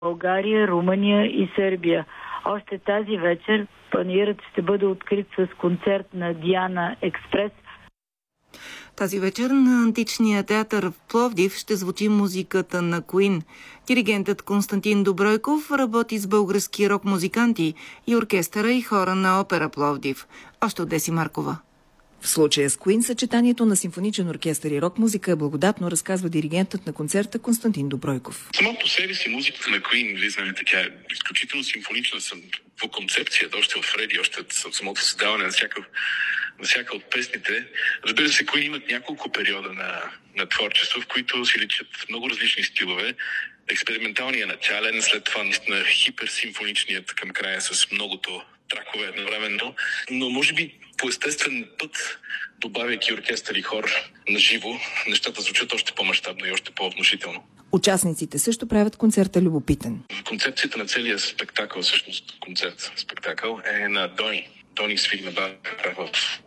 България, Румъния и Сърбия. Още тази вечер панаирът ще бъде открит с концерт на Диана Експрес. Тази вечер на Античния театър в Пловдив ще звучи музиката на Queen. Диригентът Константин Добройков работи с български рок-музиканти и оркестъра и хора на опера Пловдив. Още от Деси Маркова. В случая с Queen съчетанието на симфоничен оркестър и рок-музика е благодатно, разказва диригентът на концерта Константин Добройков. Само по себе си музиката на Queen влизане така е изключително симфонична. Съм по концепцията, още от Фреди, още от самото създаване на всяка от песните. Разбира се, Queen имат няколко периода на творчество, в които си личат много различни стилове. Експерименталният начален, след това наистина хиперсимфоничният към края с многото тракове едновременно, но може би по естествен път, добавяйки оркестър и хор на живо, нещата звучат още по-мащабно и още по-внушително. Участниците също правят концерта любопитен. Концепцията на целия спектакъл, всъщност спектакъл е на Дони. Дони свири на бара в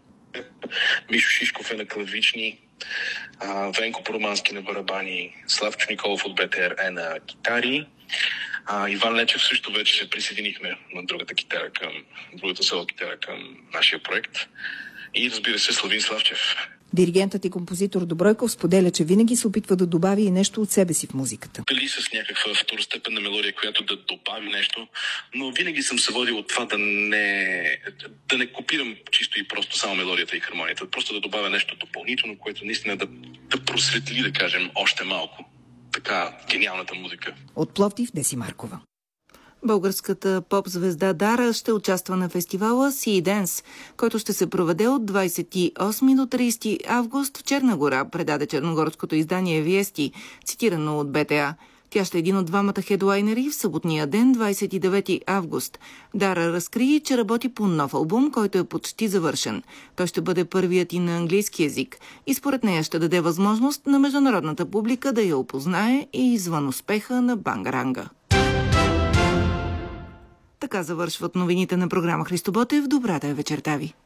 Мишо Шишков е на клавични, Венко Поромански на барабани, Славчо Николов от БТР е на гитари, Иван Лечев също вече се присъединихме на другата соло китара към нашия проект и разбира се Славин Славчев. Диригентът и композитор Добройков споделя, че винаги се опитва да добави и нещо от себе си в музиката. Дали с някаква второстепенна мелодия, която да добави нещо, но винаги съм се водил от това да не копирам чисто и просто само мелодията и хармонията, просто да добавя нещо допълнително, което наистина да просветли, да кажем, още малко така гениалната музика. От Пловдив, Деси Маркова. Българската поп-звезда Дара ще участва на фестивала Sea Dance, който ще се проведе от 28 до 30 август в Черна гора, предаде черногорското издание Виести, цитирано от БТА. Тя ще е един от двамата хедлайнери в съботния ден, 29 август. Дара разкри, че работи по нов албум, който е почти завършен. Той ще бъде първият и на английски език и според нея ще даде възможност на международната публика да я опознае и извън успеха на Бангаранга. Така завършват новините на програма Христо Ботев. Добрата вечерта ви!